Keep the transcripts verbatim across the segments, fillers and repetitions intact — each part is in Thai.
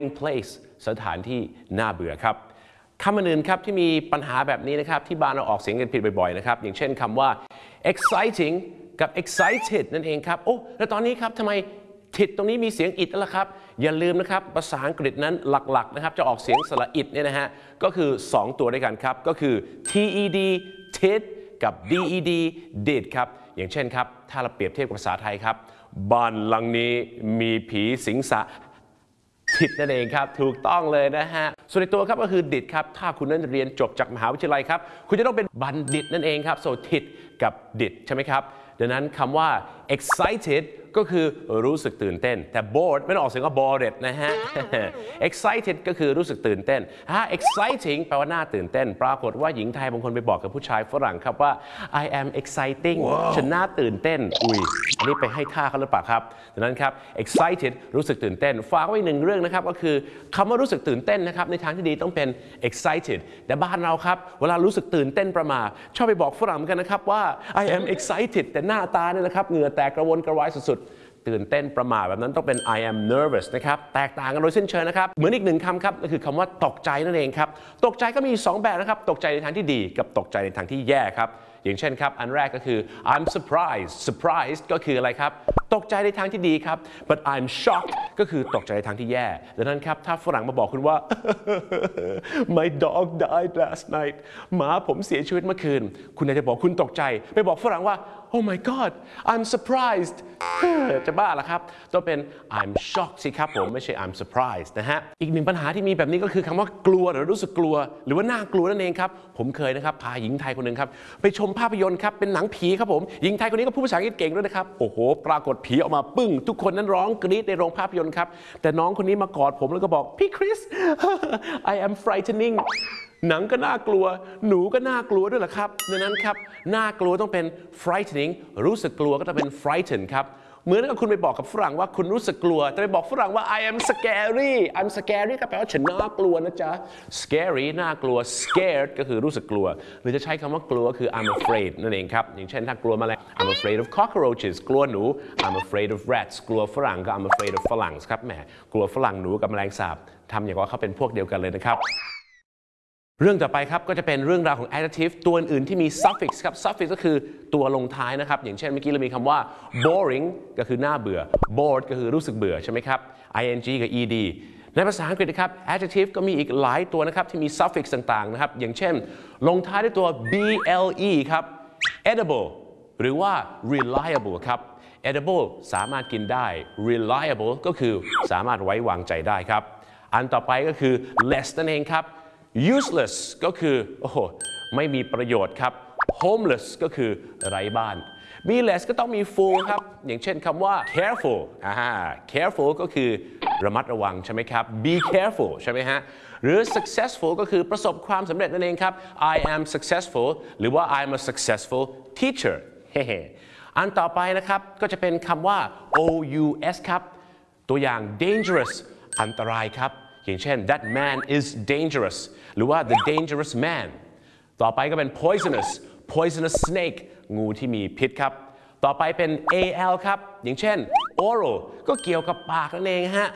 place สถานที่น่าเบื่อครับคำอื่นครับที่มีปัญหาแบบนี้นะครับที่บ้านเราออกเสียงกันผิดบ่อยๆนะครับอย่างเช่นคำว่า exciting กับ excited นั่นเองครับโอ้แล้วตอนนี้ครับทำไมทิดตรงนี้มีเสียงอิดแล้วล่ะครับอย่าลืมนะครับภาษาอังกฤษนั้นหลักๆนะครับจะออกเสียงสระอิดเนี่ยนะฮะก็คือสองตัวด้วยกันครับก็คือ ted tid กับ ded did ครับอย่างเช่นครับถ้าเราเปรียบเทียบกับภาษาไทยครับบ้านหลังนี้มีผีสิงสะทิดนั่นเองครับถูกต้องเลยนะฮะส่วนในตัวครับก็คือดิดครับถ้าคุณนั้นเรียนจบจากมหาวิทยาลัยครับคุณจะต้องเป็นบัณฑิตนั่นเองครับ so ทิดกับดิดใช่ไหมครับดังนั้นคำว่า excited ก็คือรู้สึกตื่นเต้นแต่ bored ไม่ต้องออกเสียงว่า bored นะฮะ excited ก็คือรู้สึกตื่นเต้นถ้า exciting แปลว่าน่าตื่นเต้นปรากฏว่าหญิงไทยบางคนไปบอกกับผู้ชายฝรั่งครับว่า I am exciting ฉันน่าตื่นเต้นอุ้ยอันนี้ไปให้ท่าเขาหรือเปล่าครับดังนั้นครับ excited รู้สึกตื่นเต้นฝากไว้หนึ่งเรื่องนะครับก็คือคำว่ารู้สึกตื่นเต้นนะครับในทางที่ดีต้องเป็น excited แต่บ้านเราครับเวลารู้สึกตื่นเต้นประมาชอบไปบอกฝรั่งเหมือนกันนะครับว่า I am excited แต่หน้าตาเนี่ยนะครับเหงื่อแตกกระวนกระวายสุดๆตื่นเต้นประมาแบบนั้นต้องเป็น I am nervous นะครับแตกต่างกันโดยสิ้นเชิงนะครับเหมือนอีกหนึ่งคำครับก็คือคำว่าตกใจนั่นเองครับตกใจก็มีสองแบบนะครับตกใจในทางที่ดีกับตกใจในทางที่แย่ครับอย่างเช่นครับอันแรกก็คือ I'm surprised surprised ก็คืออะไรครับตกใจในทางที่ดีครับ but I'm shocked ก็คือตกใจในทางที่แย่ดังนั้นครับถ้าฝรั่งมาบอกคุณว่า my dog died last night หมาผมเสียชีวิตเมื่อคืนคุณอาจจะบอกคุณตกใจไปบอกฝรั่งว่า oh my god I'm surprised จะบ้าเหรอครับต้องเป็น I'm shocked สิครับผมไม่ใช่ I'm surprised นะฮะอีกหนึ่งปัญหาที่มีแบบนี้ก็คือคำว่ากลัวหรือรู้สึกกลัวหรือว่าน่ากลัวนั่นเองครับผมเคยนะครับพาหญิงไทยคนหนึ่งครับไปชมภาพยนตร์ครับเป็นหนังผีครับผมหญิงไทยคนนี้ก็พูดภาษาอังกฤษเก่งด้วยนะครับโอ้โหปรากฏผีออกมาปึ้งทุกคนนั้นร้องกรี๊ดในโรงภาพยนตร์ครับแต่น้องคนนี้มากอดผมแล้วก็บอกพี่คริส I am frightening หนังก็น่ากลัวหนูก็น่ากลัวด้วยล่ะครับดังนั้นครับน่ากลัวต้องเป็น frightening รู้สึกกลัวก็ต้องเป็น frighten ครับเหมือนกับคุณไปบอกกับฝรั่งว่าคุณรู้สึกกลัวแต่ไปบอกฝรั่งว่า I am scary I'm scary ก็แปลว่าฉันน่ากลัวนะจ๊ะ scary น่ากลัว scared ก็คือรู้สึกกลัวหรือจะใช้คำว่ากลัวคือ I'm afraid นั่นเองครับอย่างเช่นถ้ากลัวแมลง I'm afraid of cockroaches กลัวหนู I'm afraid of rats กลัวฝรั่งก็ I'm afraid of ฝรั่งครับแหมกลัวฝรั่งหนูกับแมลงสาบทำอย่างว่าเขาเป็นพวกเดียวกันเลยนะครับเรื่องต่อไปครับก็จะเป็นเรื่องราวของ adjective ตัวอื่นที่มี suffix ครับ suffix ก็คือตัวลงท้ายนะครับอย่างเช่นเมื่อกี้เรามีคำว่า boring ก็คือน่าเบื่อ bored ก็คือรู้สึกเบื่อใช่ไหมครับ ing กับ ed ในภาษาอังกฤษนะครับ adjective ก็มีอีกหลายตัวนะครับที่มี suffix ต่างๆนะครับอย่างเช่นลงท้ายด้วยตัว ble ครับ edible หรือว่า reliable ครับ edible สามารถกินได้ reliable ก็คือสามารถไว้วางใจได้ครับอันต่อไปก็คือ less นั่นเองครับuseless ก็คือโอ้โหไม่มีประโยชน์ครับ homeless ก็คือไร้บ้านมี less ก็ต้องมี full ครับอย่างเช่นคำว่า careful อ่า careful ก็คือระมัดระวังใช่ไหมครับ be careful ใช่ไหมฮะหรือ successful ก็คือประสบความสำเร็จนั่นเองครับ I am successful หรือว่า I'm a successful teacher เฮ้อันต่อไปนะครับก็จะเป็นคำว่า ous ครับตัวอย่าง dangerous อันตรายครับอย่างเช่น that man is dangerous หรือว่า the dangerous man ต่อไปก็เป็น poisonous poisonous snake งูที่มีพิษครับต่อไปเป็น al ครับอย่างเช่น oral ก็เกี่ยวกับปากนั่นเองฮะ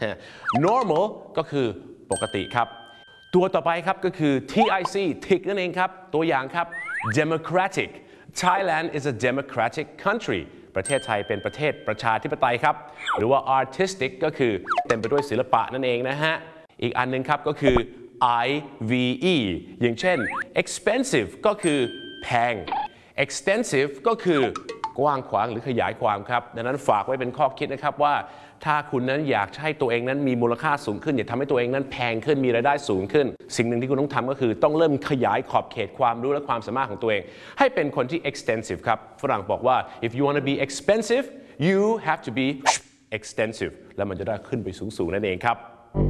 normal ก็คือปกติครับตัวต่อไปครับก็คือ tic tick นั่นเองครับตัวอย่างครับ democratic Thailand is a democratic country ประเทศไทยเป็นประเทศประชาธิปไตยครับหรือว่า artistic ก็คือเต็มไปด้วยศิลปะนั่นเองนะฮะอีกอันนึงครับก็คือ ive อย่างเช่น expensive ก็คือแพง extensive ก็คือกว้างขวางหรือขยายความครับดังนั้นฝากไว้เป็นข้อคิดนะครับว่าถ้าคุณนั้นอยากให้ตัวเองนั้นมีมูลค่าสูงขึ้นอยากทำให้ตัวเองนั้นแพงขึ้นมีรายได้สูงขึ้นสิ่งหนึ่งที่คุณต้องทำก็คือต้องเริ่มขยายขอบเขตความรู้และความสามารถของตัวเองให้เป็นคนที่ extensive ครับฝรั่งบอกว่า if you want to be expensive you have to be extensive แล้วมันจะได้ขึ้นไปสูงๆนั่นเองครับ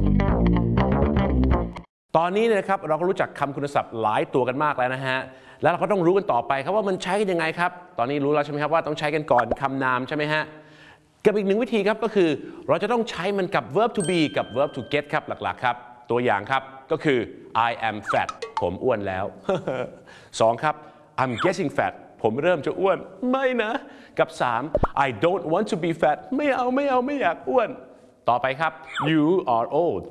ตอนนี้นะครับเราก็รู้จักคำคุณศัพท์หลายตัวกันมากแล้วนะฮะแล้วเราก็ต้องรู้กันต่อไปครับว่ามันใช้กันยังไงครับตอนนี้รู้แล้วใช่ไหมครับว่าต้องใช้กันก่อนคำนามใช่ไหมฮะกับอีกหนึ่งวิธีครับก็คือเราจะต้องใช้มันกับ verb to be กับ verb to get ครับหลักๆครับตัวอย่างครับก็คือ I am fat ผมอ้วนแล้ว สองครับ I'm getting fat ผมเริ่มจะอ้วนไม่นะกับสาม I don't want to be fat ไม่เอาไม่เอาไม่อยากอ้วนต่อไปครับ you are old